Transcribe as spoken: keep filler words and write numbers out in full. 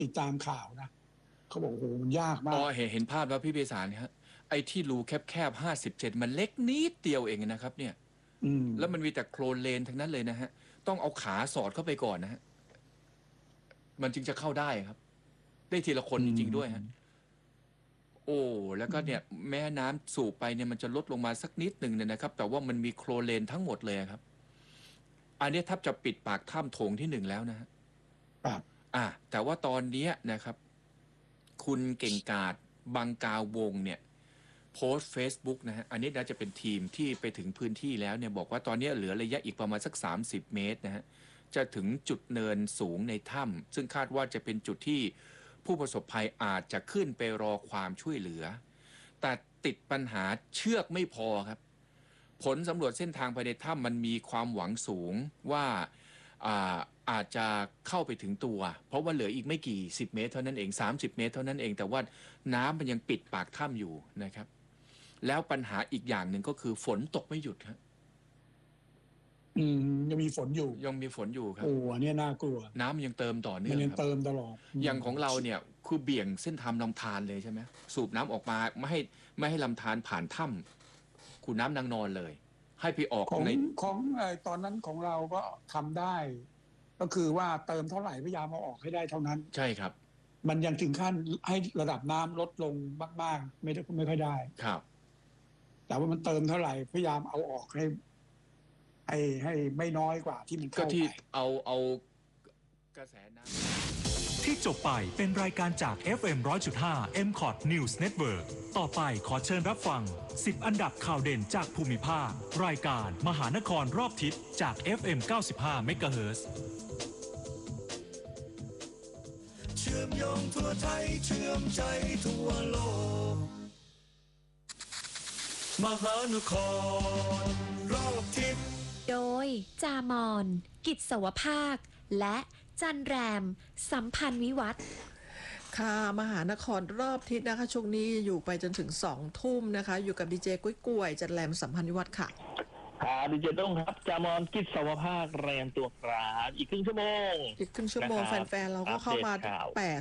ติดตามข่าวนะเขาบอกโอ้โหมันยากมาอ๋กอเห็นเห็นภาพแล้วพี่เบสารฮะไอ้ที่รูแคบๆห้าสิบเซนมันเล็กนิดเดียวเองนะครับเนี่ยอืมแล้วมันมีแต่โคลนเลนทั้งนั้นเลยนะฮะต้องเอาขาสอดเข้าไปก่อนนะฮะมันจึงจะเข้าได้ครับ ได้ทีละคนจริงๆด้วยฮะโอ้แล้วก็เนี่ยแม้น้ำสูบไปเนี่ยมันจะลดลงมาสักนิดหนึ่งเนี่ยนะครับ แต่ว่ามันมีโคลนเลนทั้งหมดเลยครับ อันนี้ทับจะปิดปากถ้ำโถงที่หนึ่งแล้วนะฮะครับอ่าแต่ว่าตอนนี้นะครับ คุณเก่งกาจบังกาวงเนี่ยโพสต์ Facebook นะฮะอันนี้น่าจะเป็นทีมที่ไปถึงพื้นที่แล้วเนี่ยบอกว่าตอนนี้เหลือระยะอีกประมาณสักสามสิบเมตรนะฮะจะถึงจุดเนินสูงในถ้ำซึ่งคาดว่าจะเป็นจุดที่ผู้ประสบภัยอาจจะขึ้นไปรอความช่วยเหลือ แต่ติดปัญหาเชือกไม่พอครับ ผลสำรวจเส้นทางภายในถ้ำมันมีความหวังสูงว่าอาอาจจะเข้าไปถึงตัว เพราะว่าเหลืออีกไม่กี่สิบเมตรเท่านั้นเองสามสิบเมตรเท่านั้นเองแต่ว่าน้ำมันยังปิดปากถ้ำอยู่นะครับ แล้วปัญหาอีกอย่างหนึ่งก็คือฝนตกไม่หยุดครับอืมยังมีฝนอยู่ยังมีฝนอยู่ครับโอ้อันนี้น่ากลัวน้ำมันยังเติมต่อเนื่มัองนยังครับเติมตลอดอย่างของเราเนี่ยคือเบี่ยงเส้นทางลำธารเลยใช่ไหมสูบน้ำออกมาไม่ให้ไม่ให้ลำธารผ่านถ้ำขุนน้ำนางนอนเลย ให้ไปออกของในของไอ้ตอนนั้นของเราก็ทำได้ ก็คือว่าเติมเท่าไหร่พยายามเอาออกให้ได้เท่านั้นใช่ครับมันยังถึงขั้นให้ระดับน้ำลดลงมากๆไม่ได้ไม่ค่อยได้ครับแต่ว่ามันเติมเท่าไหร่พยายามเอาออกให้ให้ให้ไม่น้อยกว่าที่มันก็เข้าที่ไปเอาเอากระแสน้ำที่จบไปเป็นรายการจาก เอฟ เอ็ม หนึ่งร้อยจุดห้า เอ็ม คอท News Network ต่อไปขอเชิญรับฟังสิบอันดับข่าวเด่นจากภูมิภาครายการมหานครรอบทิศจาก เอฟ เอ็ม เก้าสิบห้า เมกะเฮิรตซ์เชื่อมโยงทั่วไทยเชื่อมใจทั่วโลกมหานครรอบทิศโดยจามอน กิจสวภาค และจันแรม สัมพันธ์วิวัฒน์ค่ะมหานครรอบทิศนะคะช่วงนี้อยู่ไปจนถึงสองทุ่มนะคะอยู่กับดีเจกุ้ยกล้วยจันแรมสัมพันธ์วิวัฒน์ค่ะครับดีเจต้งครับจามอนกิจสวภาคแรมตัวครับอีกครึ่งชั่วโมงอีกครึ่งชั่วโมงแฟนๆเราก็เข้ามาแปด